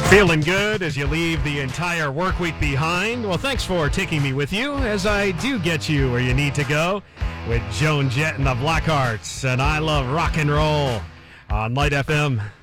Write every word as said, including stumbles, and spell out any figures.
Feeling good as you leave the entire work week behind? Well, thanks for taking me with you as I do get you where you need to go with Joan Jett and the Blackhearts, and I love rock and roll on Light F M